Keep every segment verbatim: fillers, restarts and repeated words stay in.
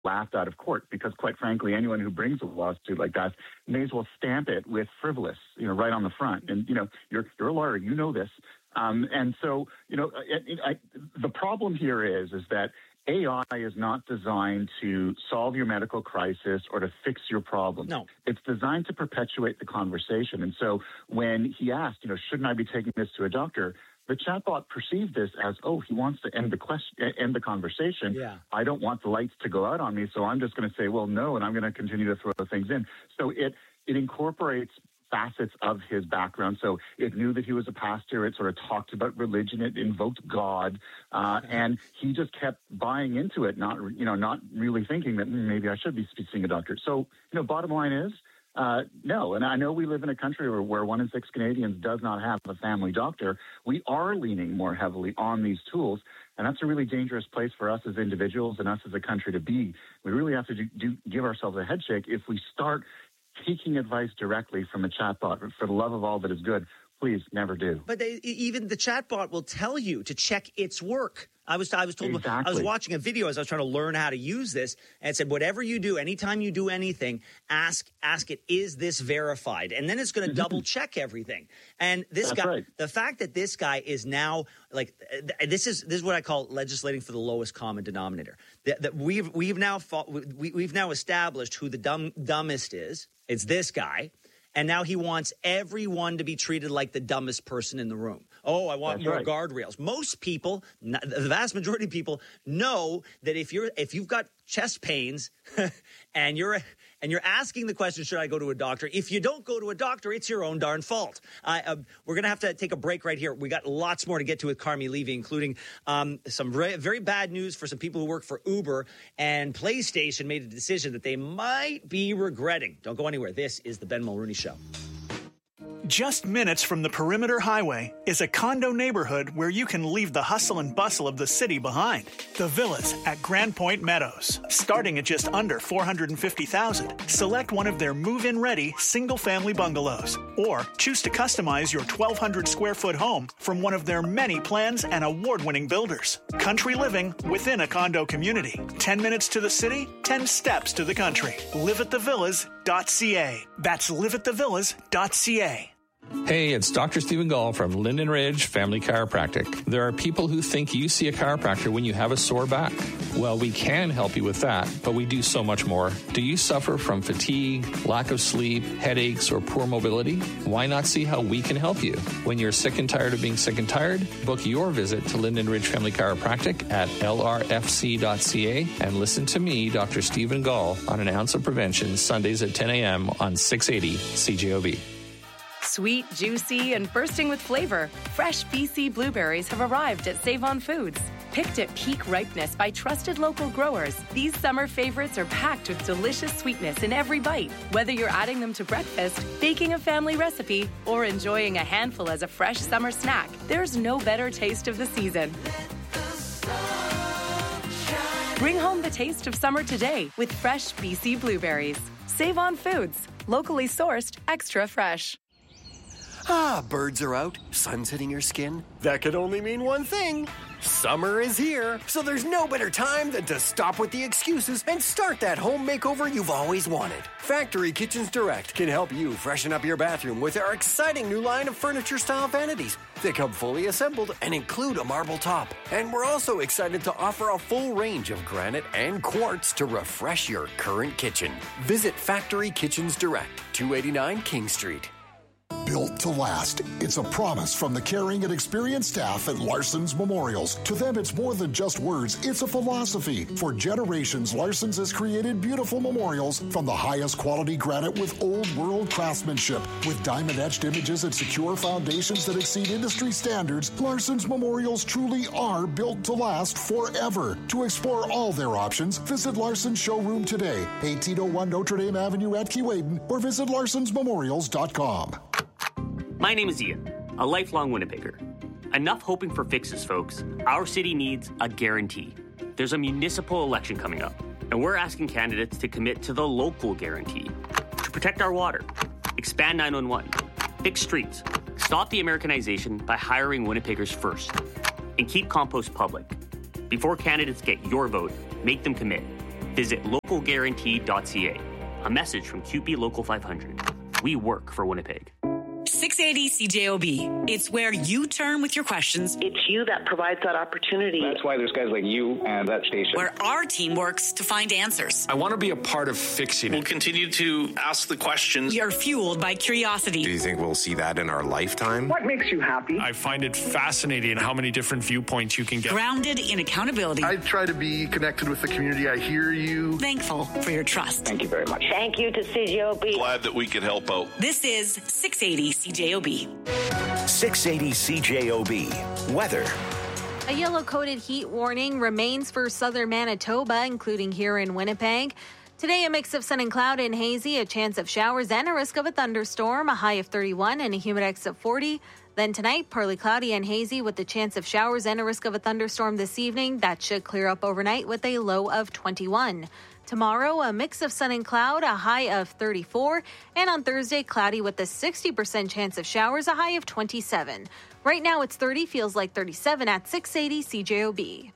laughed out of court because, quite frankly, anyone who brings a lawsuit like that may as well stamp it with frivolous, you know, right on the front. And, you know, you're, you're a lawyer, you know this. Um, and so, you know, it, it, I, the problem here is, is that A I is not designed to solve your medical crisis or to fix your problem. No. It's designed to perpetuate the conversation. And so when he asked, you know, shouldn't I be taking this to a doctor? The chatbot perceived this as, oh, he wants to end the question, end the conversation. Yeah. I don't want the lights to go out on me, so I'm just going to say, well, no, and I'm going to continue to throw things in. So it it incorporates facets of his background. So it knew that he was a pastor. It sort of talked about religion. It invoked God, uh, and he just kept buying into it, not you know, not really thinking that mm, maybe I should be seeing a doctor. So you know, bottom line is. Uh, no, and I know we live in a country where, where one in six Canadians does not have a family doctor. We are leaning more heavily on these tools, and that's a really dangerous place for us as individuals and us as a country to be. We really have to do, do, give ourselves a head shake if we start taking advice directly from a chatbot. For the love of all that is good, please never do. But they, even the chatbot will tell you to check its work. I was I was told exactly. I was watching a video as I was trying to learn how to use this, and it said whatever you do, anytime you do anything, ask ask it, is this verified? And then it's going to mm-hmm. double check everything. And this That's guy, right. the fact that this guy is now like this is this is what I call legislating for the lowest common denominator. That, that we've we've now fought, we, we've now established who the dumb dumbest is. It's this guy. And now he wants everyone to be treated like the dumbest person in the room. Oh, I want That's more right. guardrails. Most people, the vast majority of people, know that if you're if you've got chest pains and you're and you're asking the question, should I go to a doctor? If you don't go to a doctor, it's your own darn fault. Uh, uh, we're going to have to take a break right here. We got lots more to get to with Carmi Levy, including um, some very, very bad news for some people who work for Uber, and PlayStation made a decision that they might be regretting. Don't go anywhere. This is the Ben Mulrooney Show. Just minutes from the Perimeter Highway is a condo neighborhood where you can leave the hustle and bustle of the city behind. The Villas at Grand Point Meadows. Starting at just under four hundred fifty thousand dollars, select one of their move-in ready single-family bungalows or choose to customize your twelve hundred square foot home from one of their many plans and award-winning builders. Country living within a condo community. ten minutes to the city, ten steps to the country. live at the villas dot c a. That's live at the villas dot c a. Hey, it's Doctor Stephen Gall from Linden Ridge Family Chiropractic. There are people who think you see a chiropractor when you have a sore back. Well, we can help you with that, but we do so much more. Do you suffer from fatigue, lack of sleep, headaches, or poor mobility? Why not see how we can help you? When you're sick and tired of being sick and tired, book your visit to Linden Ridge Family Chiropractic at L R F C dot c a and listen to me, Doctor Stephen Gall, on An Ounce of Prevention, Sundays at ten a.m. on six eighty C J O B. Sweet, juicy, and bursting with flavor, fresh B C blueberries have arrived at Save-On Foods. Picked at peak ripeness by trusted local growers, these summer favorites are packed with delicious sweetness in every bite. Whether you're adding them to breakfast, baking a family recipe, or enjoying a handful as a fresh summer snack, there's no better taste of the season. Bring home the taste of summer today with fresh B C blueberries. Save-On Foods, locally sourced, extra fresh. Ah, birds are out, sun's hitting your skin. That could only mean one thing. Summer is here, so there's no better time than to stop with the excuses and start that home makeover you've always wanted. Factory Kitchens Direct can help you freshen up your bathroom with our exciting new line of furniture-style vanities. They come fully assembled and include a marble top. And we're also excited to offer a full range of granite and quartz to refresh your current kitchen. Visit Factory Kitchens Direct, two eighty-nine King Street. Built to last. It's a promise from the caring and experienced staff at Larson's Memorials. To them, it's more than just words. It's a philosophy. For generations, Larson's has created beautiful memorials from the highest quality granite with old-world craftsmanship. With diamond-etched images and secure foundations that exceed industry standards, Larson's Memorials truly are built to last forever. To explore all their options, visit Larson's showroom today, eighteen oh one Notre Dame Avenue at Keewaydin, or visit larsons memorials dot com. My name is Ian, a lifelong Winnipegger. Enough hoping for fixes, folks. Our city needs a guarantee. There's a municipal election coming up, and we're asking candidates to commit to the local guarantee. To protect our water, expand nine one one, fix streets, stop the Americanization by hiring Winnipeggers first, and keep compost public. Before candidates get your vote, make them commit. Visit local guarantee dot c a. A message from Q P Local five hundred. We work for Winnipeg. six eighty C J O B. It's where you turn with your questions. It's you that provides that opportunity. That's why there's guys like you and that station. Where our team works to find answers. I want to be a part of fixing it. We'll continue to ask the questions. You're fueled by curiosity. Do you think we'll see that in our lifetime? What makes you happy? I find it fascinating how many different viewpoints you can get. Grounded in accountability. I try to be connected with the community. I hear you. Thankful for your trust. Thank you very much. Thank you to C J O B. Glad that we could help out. This is six eighty C J O B. six eighty C J O B. Weather. A yellow-coated heat warning remains for southern Manitoba, including here in Winnipeg. Today, a mix of sun and cloud and hazy, a chance of showers and a risk of a thunderstorm, a high of thirty-one and a humidex of forty. Then tonight, partly cloudy and hazy with the chance of showers and a risk of a thunderstorm this evening. That should clear up overnight with a low of twenty-one. Tomorrow, a mix of sun and cloud, a high of thirty-four. And on Thursday, cloudy with a sixty percent chance of showers, a high of twenty-seven. Right now, it's thirty, feels like thirty-seven at six eighty C J O B.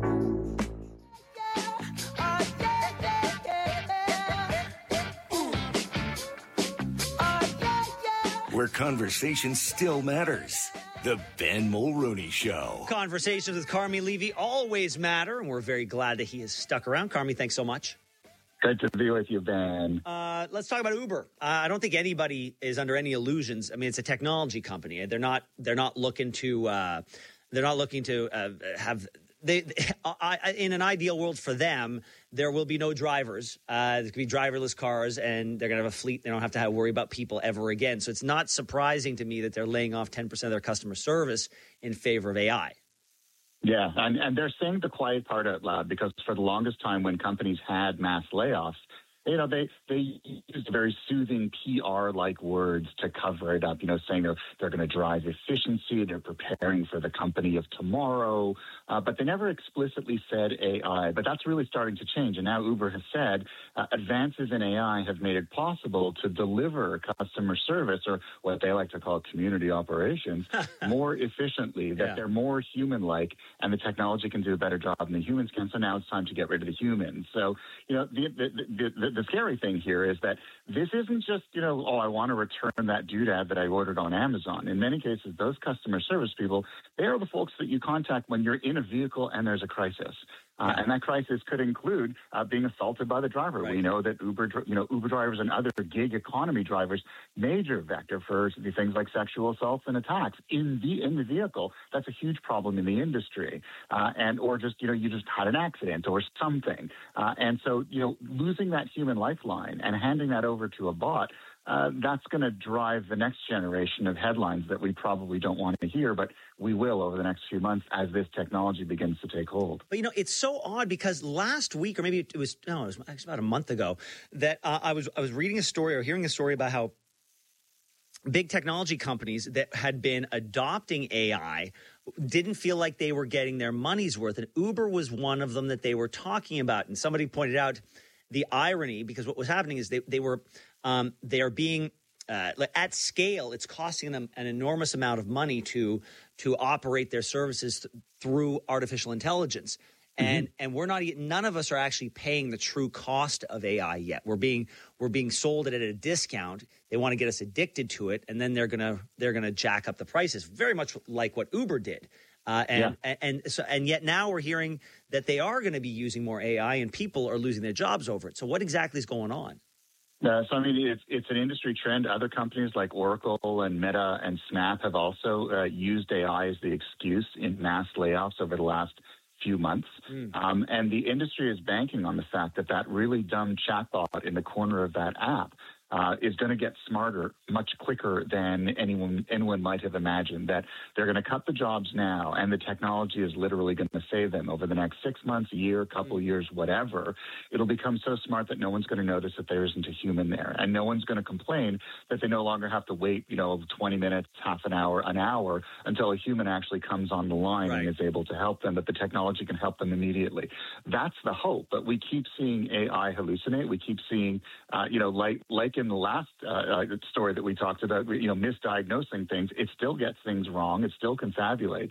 Where conversation still matters. The Ben Mulrooney Show. Conversations with Carmi Levy always matter, and we're very glad that he has stuck around. Carmi, thanks so much. Good to be with you, Ben. Uh, let's talk about Uber. Uh, I don't think anybody is under any illusions. I mean, it's a technology company. They're not. They're not looking to. Uh, they're not looking to uh, have. They, I, in an ideal world for them, there will be no drivers. Uh, there could be driverless cars, and they're going to have a fleet. They don't have to have, worry about people ever again. So it's not surprising to me that they're laying off ten percent of their customer service in favor of A I. Yeah, and, and they're saying the quiet part out loud because for the longest time when companies had mass layoffs, you know, they, they used very soothing P R-like words to cover it up, you know, saying they're, they're going to drive efficiency, they're preparing for the company of tomorrow, uh, but they never explicitly said A I. But that's really starting to change. And now Uber has said uh, advances in A I have made it possible to deliver customer service, or what they like to call community operations, more efficiently, that yeah. they're more human-like, and the technology can do a better job than the humans can. So now it's time to get rid of the humans. So, you know, the, the, the, the The scary thing here is that this isn't just, you know, oh, I want to return that doodad that I ordered on Amazon. In many cases, those customer service people, they are the folks that you contact when you're in a vehicle and there's a crisis. Uh, and that crisis could include uh, being assaulted by the driver. Right. We know that Uber, you know, Uber drivers and other gig economy drivers, major vector for things like sexual assaults and attacks in the in the vehicle. That's a huge problem in the industry. Uh, and or just, you know, you just had an accident or something. Uh, and so, you know, losing that human lifeline and handing that over to a bot, Uh, that's going to drive the next generation of headlines that we probably don't want to hear, but we will over the next few months as this technology begins to take hold. But, you know, it's so odd because last week, or maybe it was, no, it was actually about a month ago, that uh, I was I was reading a story or hearing a story about how big technology companies that had been adopting A I didn't feel like they were getting their money's worth. And Uber was one of them that they were talking about. And somebody pointed out the irony, because what was happening is they, they were um, they are being uh, at scale. It's costing them an enormous amount of money to to operate their services th- through artificial intelligence. And mm-hmm. and we're not none of us are actually paying the true cost of A I yet. We're being we're being sold it at a discount. They want to get us addicted to it, and then they're gonna they're gonna jack up the prices, very much like what Uber did. Uh, and, yeah. and and so and yet now we're hearing that they are going to be using more A I, and people are losing their jobs over it. So what exactly is going on? Uh, so, I mean, it's, it's an industry trend. Other companies like Oracle and Meta and Snap have also uh, used A I as the excuse in mass layoffs over the last few months. Mm. Um, and the industry is banking on the fact that that really dumb chatbot in the corner of that app Uh, is going to get smarter much quicker than anyone anyone might have imagined, that they're going to cut the jobs now, and the technology is literally going to save them over the next six months, a year, couple mm. years, whatever. It'll become so smart that no one's going to notice that there isn't a human there, and no one's going to complain that they no longer have to wait, you know, twenty minutes, half an hour, an hour until a human actually comes on the line right. and is able to help them, but the technology can help them immediately. That's the hope, but we keep seeing A I hallucinate. We keep seeing, uh, you know, like like in the last uh, story that we talked about, you know, misdiagnosing things, it still gets things wrong. It still confabulates.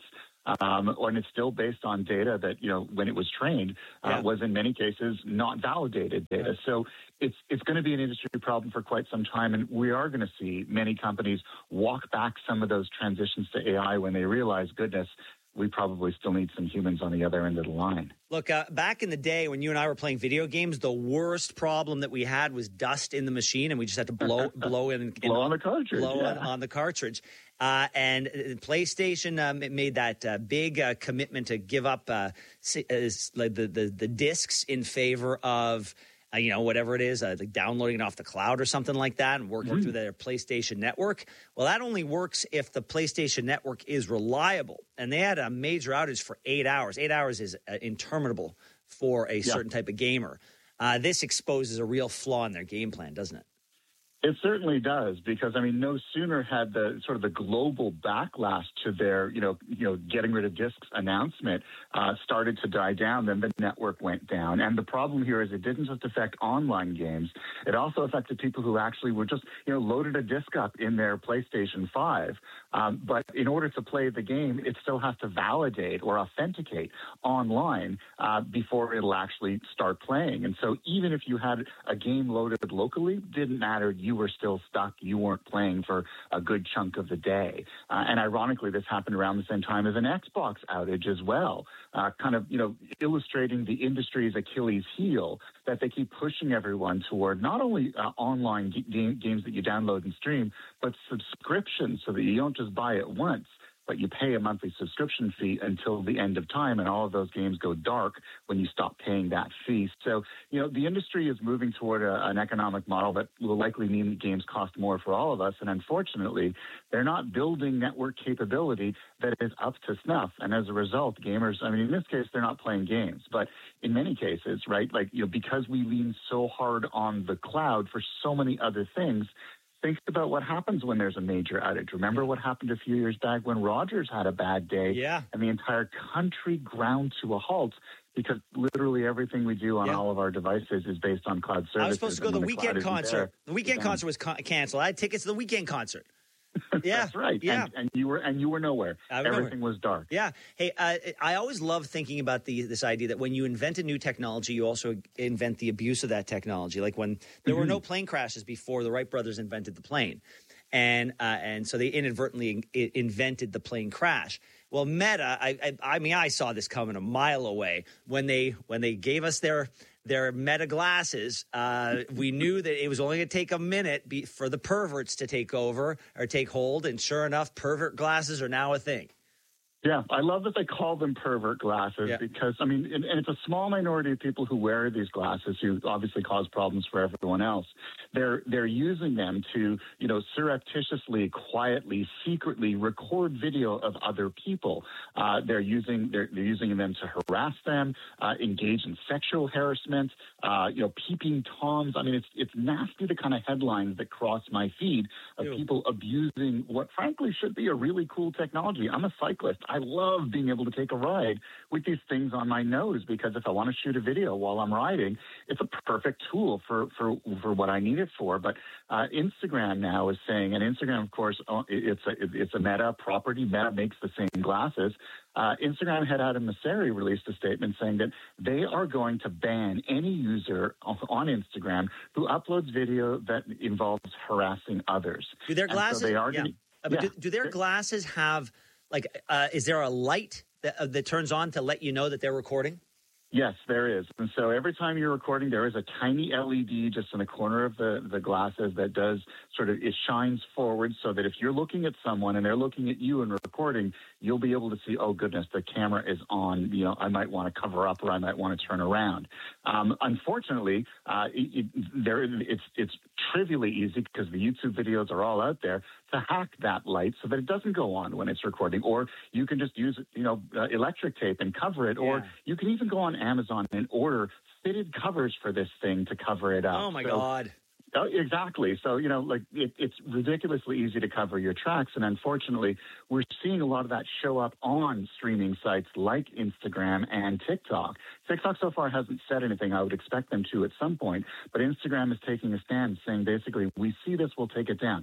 Um, and it's still based on data that, you know, when it was trained, uh, Yeah. was in many cases not validated data. So it's it's going to be an industry problem for quite some time, and we are going to see many companies walk back some of those transitions to A I when they realize, goodness, we probably still need some humans on the other end of the line. Look, uh, back in the day when you and I were playing video games, the worst problem that we had was dust in the machine, and we just had to blow blow in, in blow on the cartridge, blow yeah. on, on the cartridge. Uh, and PlayStation um, it made that uh, big uh, commitment to give up uh, si- uh, like the, the the discs in favor of. Uh, you know, whatever it is, uh, like downloading it off the cloud or something like that and working mm-hmm. through their PlayStation Network. Well, that only works if the PlayStation Network is reliable. And they had a major outage for eight hours. Eight hours is uh, interminable for a yeah. certain type of gamer. Uh, this exposes a real flaw in their game plan, doesn't it? It certainly does, because I mean, no sooner had the sort of the global backlash to their, you know, you know, getting rid of discs announcement uh, started to die down, then the network went down. And the problem here is it didn't just affect online games; it also affected people who actually were just, you know, loaded a disc up in their PlayStation five. Um, but in order to play the game, it still has to validate or authenticate online uh, before it'll actually start playing. And so, even if you had a game loaded locally, didn't matter. You were still stuck. You weren't playing for a good chunk of the day. Uh, and ironically, this happened around the same time as an Xbox outage as well, uh, kind of, you know, illustrating the industry's Achilles heel that they keep pushing everyone toward not only uh, online g- game, games that you download and stream, but subscriptions so that you don't just buy it once, but you pay a monthly subscription fee until the end of time, and all of those games go dark when you stop paying that fee. So, you know, the industry is moving toward a, an economic model that will likely mean that games cost more for all of us, and unfortunately, they're not building network capability that is up to snuff. And as a result, gamers, I mean, in this case, they're not playing games, but in many cases, right, like, you know, because we lean so hard on the cloud for so many other things, think about what happens when there's a major outage. Remember what happened a few years back when Rogers had a bad day yeah. and the entire country ground to a halt because literally everything we do on yeah. all of our devices is based on cloud services. I was supposed to go to the, the weekend concert. There, the weekend concert was con- canceled. I had tickets to the weekend concert. Yeah, that's right. Yeah, and, and you were and you were nowhere. Everything nowhere. was dark. Yeah. Hey, uh, I always love thinking about the this idea that when you invent a new technology, you also invent the abuse of that technology. Like when there mm-hmm. were no plane crashes before the Wright brothers invented the plane, and uh, and so they inadvertently in- invented the plane crash. Well, Meta, I, I I mean, I saw this coming a mile away when they when they gave us their. Their Meta glasses, uh, we knew that it was only going to take a minute be, for the perverts to take over or take hold. And sure enough, pervert glasses are now a thing. Yeah, I love that they call them pervert glasses yeah. because, I mean, and, and it's a small minority of people who wear these glasses who obviously cause problems for everyone else. They're they're using them to, you know, surreptitiously, quietly, secretly record video of other people. Uh, they're using they're, they're using them to harass them, uh, engage in sexual harassment, uh, you know, peeping toms. I mean, it's it's nasty the kind of headlines that cross my feed of Ew. people abusing what frankly should be a really cool technology. I'm a cyclist. I love being able to take a ride with these things on my nose because if I want to shoot a video while I'm riding, it's a perfect tool for, for, for what I need it for. But uh, Instagram now is saying, and Instagram, of course, it's a, it's a Meta property. Meta makes the same glasses. Uh, Instagram head Adam Mosseri released a statement saying that they are going to ban any user on Instagram who uploads video that involves harassing others. Do their glasses? So they are yeah. gonna, uh, but yeah. do, do their glasses have like? Uh, is there a light that, uh, that turns on to let you know that they're recording? Yes, there is. And so every time you're recording, there is a tiny L E D just in the corner of the, the glasses that does sort of, it shines forward so that if you're looking at someone and they're looking at you and recording, you'll be able to see, oh, goodness, the camera is on. You know, I might want to cover up or I might want to turn around. Um, unfortunately, uh, it, it, there, it's, it's trivially easy because the YouTube videos are all out there to hack that light so that it doesn't go on when it's recording. Or you can just use, you know, uh, electric tape and cover it. Yeah. Or you can even go on Amazon and order fitted covers for this thing to cover it up. Oh, my so, God. Oh, exactly. So, you know, like it, it's ridiculously easy to cover your tracks. And unfortunately, we're seeing a lot of that show up on streaming sites like Instagram and TikTok. TikTok so far hasn't said anything. I would expect them to at some point. But Instagram is taking a stand saying basically, we see this, we'll take it down.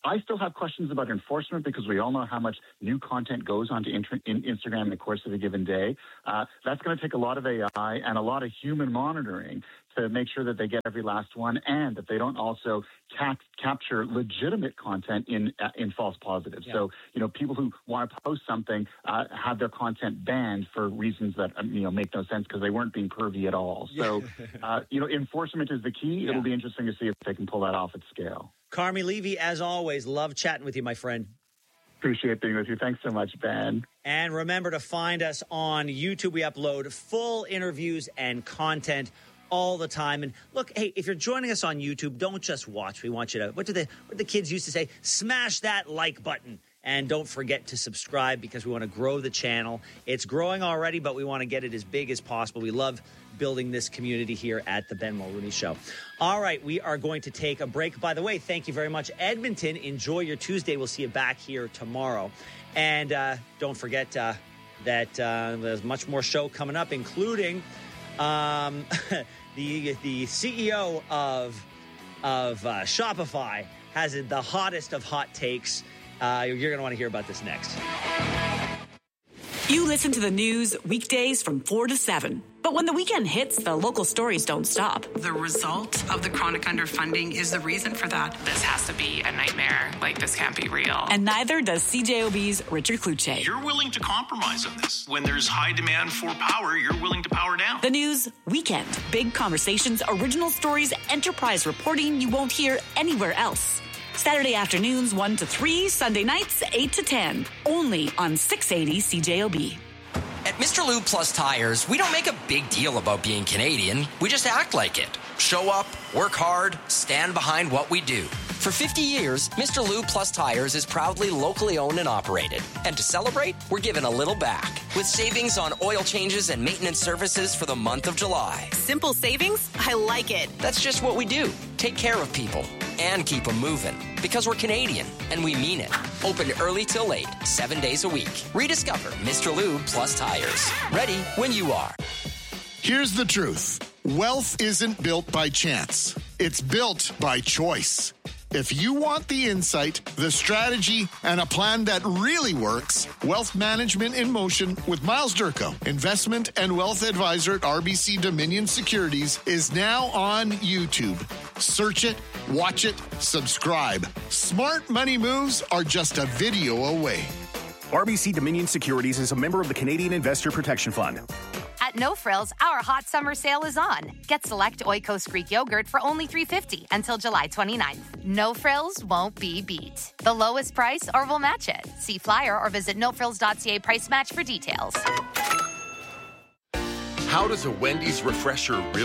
I still have questions about enforcement because we all know how much new content goes onto inter- in Instagram in the course of a given day. Uh, that's going to take a lot of A I and a lot of human monitoring to make sure that they get every last one and that they don't also cap- capture legitimate content in uh, in false positives. Yeah. So, you know, people who want to post something uh, have their content banned for reasons that, um, you know, make no sense because they weren't being pervy at all. So, uh, you know, enforcement is the key. Yeah. It'll be interesting to see if they can pull that off at scale. Carmi Levy, as always, love chatting with you, my friend. Appreciate being with you. Thanks so much, Ben. And remember to find us on YouTube. We upload full interviews and content all the time. And look, hey, if you're joining us on YouTube, don't just watch. We want you to, what do the, what the kids used to say? Smash that like button. And don't forget to subscribe because we want to grow the channel. It's growing already, but we want to get it as big as possible. We love building this community here at the Ben Mulrooney Show. All right, we are going to take a break. By the way, thank you very much, Edmonton. Enjoy your Tuesday. We'll see you back here tomorrow. And uh, don't forget uh, that uh, there's much more show coming up, including um, the the C E O of, of uh, Shopify has the hottest of hot takes. Uh, you're going to want to hear about this next. You listen to the news weekdays from four to seven. But when the weekend hits, the local stories don't stop. The result of the chronic underfunding is the reason for that. This has to be a nightmare. Like, this can't be real. And neither does C J O B's Richard Cloutier. You're willing to compromise on this. When there's high demand for power, you're willing to power down. The news weekend. Big conversations, original stories, enterprise reporting you won't hear anywhere else. Saturday afternoons one to three, Sunday nights eight to ten. Only on six eighty C J O B. At Mister Lube Plus Tires, we don't make a big deal about being Canadian. We just act like it. Show up, work hard, stand behind what we do. For fifty years, Mister Lube Plus Tires is proudly locally owned and operated. And to celebrate, we're giving a little back with savings on oil changes and maintenance services for the month of July. Simple savings? I like it. That's just what we do. Take care of people and keep them moving. Because we're Canadian, and we mean it. Open early till late, seven days a week. Rediscover Mister Lube Plus Tires. Ready when you are. Here's the truth. Wealth isn't built by chance. It's built by choice. If you want the insight, the strategy, and a plan that really works, Wealth Management in Motion with Miles Durko, investment and wealth advisor at R B C Dominion Securities, is now on YouTube. Search it, watch it, subscribe. Smart money moves are just a video away. R B C Dominion Securities is a member of the Canadian Investor Protection Fund. At No Frills, our hot summer sale is on. Get select Oikos Greek yogurt for only three dollars and fifty cents until July twenty-ninth. No Frills won't be beat. The lowest price or we'll match it. See flyer or visit no frills dot c a price match for details. How does a Wendy's refresher really